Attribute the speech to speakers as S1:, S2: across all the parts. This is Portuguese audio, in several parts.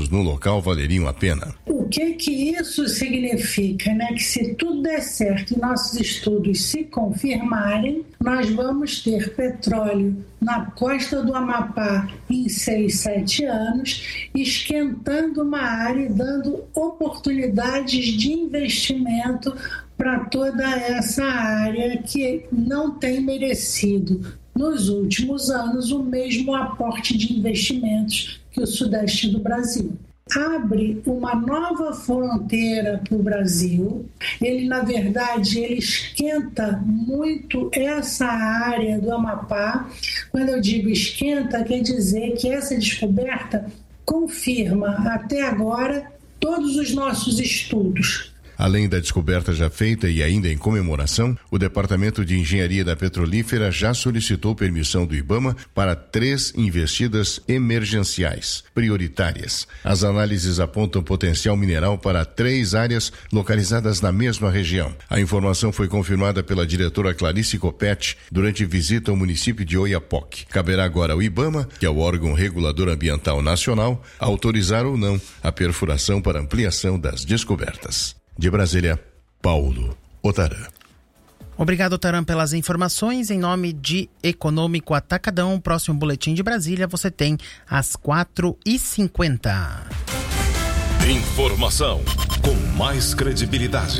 S1: investimentos no local valeriam a pena.
S2: O que isso significa, né? Que se tudo der certo e nossos estudos se confirmarem, nós vamos ter petróleo na costa do Amapá em 6, 7 anos, esquentando uma área e dando oportunidades de investimento para toda essa área que não tem merecido, nos últimos anos, o mesmo aporte de investimentos que o sudeste do Brasil. Abre uma nova fronteira para o Brasil. Ele, na verdade, ele esquenta muito essa área do Amapá. Quando eu digo esquenta, quer dizer que essa descoberta confirma, até agora, todos os nossos estudos.
S1: Além da descoberta já feita e ainda em comemoração, o Departamento de Engenharia da Petrolífera já solicitou permissão do IBAMA para 3 investidas emergenciais, prioritárias. As análises apontam potencial mineral para 3 áreas localizadas na mesma região. A informação foi confirmada pela diretora Clarice Copete durante visita ao município de Oiapoque. Caberá agora ao IBAMA, que é o órgão regulador ambiental nacional, autorizar ou não a perfuração para ampliação das descobertas. De Brasília, Paulo Otarã.
S3: Obrigado, Otarã, pelas informações. Em nome de Econômico Atacadão, o próximo boletim de Brasília você tem às 4h50.
S4: Informação com mais credibilidade.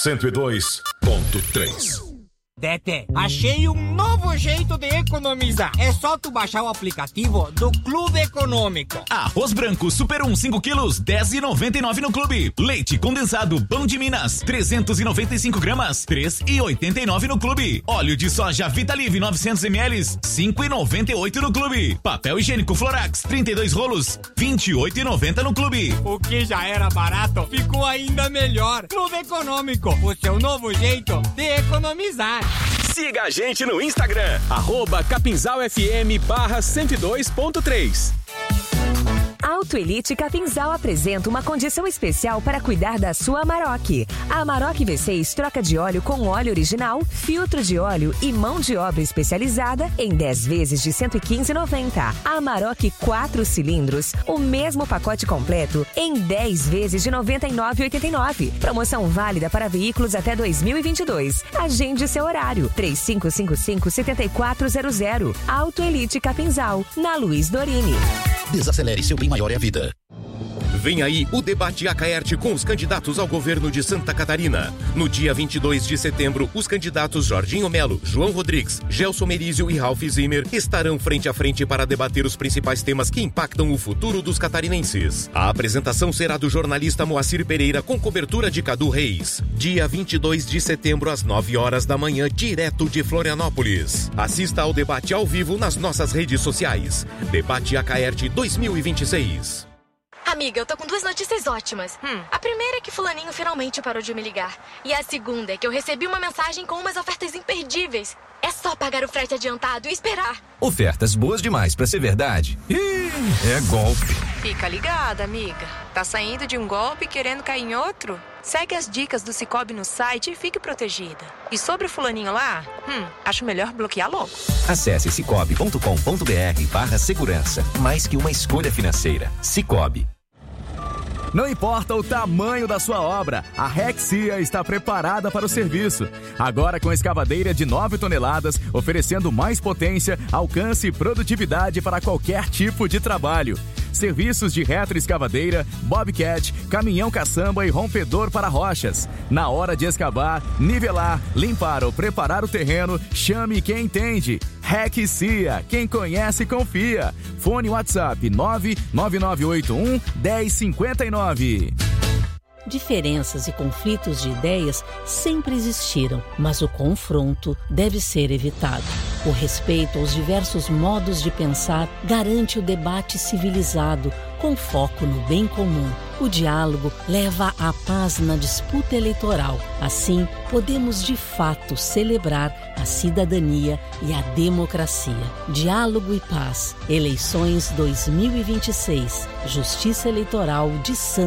S4: 102.3.
S5: Tete, achei um novo jeito de economizar. É só tu baixar o aplicativo do Clube Econômico.
S6: Arroz branco Super 1 5 quilos, R$10,99 no Clube. Leite condensado Pão de Minas, 395 gramas, R$3,89 no Clube. Óleo de soja Vitalive 900 ml, R$5,98 no Clube. Papel higiênico Florax, 32 rolos, R$28,90 no Clube.
S5: O que já era barato, ficou ainda melhor. Clube Econômico, o seu novo jeito de economizar.
S7: Siga a gente no Instagram, @CapinzalFM/102.3.
S8: Autoelite Capinzal apresenta uma condição especial para cuidar da sua Amarok. A Amarok V6 troca de óleo com óleo original, filtro de óleo e mão de obra especializada em 10 vezes de R$115,90. A Amarok 4 cilindros, o mesmo pacote completo em 10 vezes de R$99,89. Promoção válida para veículos até 2022. Agende seu horário. 3555-7400. Autoelite Capinzal, na Luiz Dorini.
S9: Desacelere, seu bem maior é a vida.
S10: Vem aí o debate Acaerte com os candidatos ao governo de Santa Catarina. No dia 22 de setembro, os candidatos Jorginho Melo, João Rodrigues, Gelson Merizio e Ralph Zimmer estarão frente a frente para debater os principais temas que impactam o futuro dos catarinenses. A apresentação será do jornalista Moacir Pereira com cobertura de Cadu Reis. Dia 22 de setembro às 9 horas da manhã, direto de Florianópolis. Assista ao debate ao vivo nas nossas redes sociais. Debate Acaerte 2026.
S11: Amiga, eu tô com 2 notícias ótimas. A primeira é que fulaninho finalmente parou de me ligar. E a segunda é que eu recebi uma mensagem com umas ofertas imperdíveis. É só pagar o frete adiantado e esperar.
S12: Ofertas boas demais pra ser verdade. É golpe.
S13: Fica ligada, amiga. Tá saindo de um golpe querendo cair em outro? Segue as dicas do Sicoob no site e fique protegida. E sobre o fulaninho lá, acho melhor bloquear logo.
S12: Acesse cicobi.com.br/segurança. Mais que uma escolha financeira. Sicoob.
S14: Não importa o tamanho da sua obra, a Rexia está preparada para o serviço. Agora com escavadeira de 9 toneladas, oferecendo mais potência, alcance e produtividade para qualquer tipo de trabalho. Serviços de retroescavadeira, bobcat, caminhão caçamba e rompedor para rochas. Na hora de escavar, nivelar, limpar ou preparar o terreno, chame quem entende. Rexia, quem conhece confia. Fone WhatsApp 99981-1059.
S15: Diferenças e conflitos de ideias sempre existiram, mas o confronto deve ser evitado. O respeito aos diversos modos de pensar garante o debate civilizado, com foco no bem comum. O diálogo leva à paz na disputa eleitoral. Assim, podemos de fato celebrar a cidadania e a democracia. Diálogo e paz. Eleições 2026. Justiça Eleitoral de Santa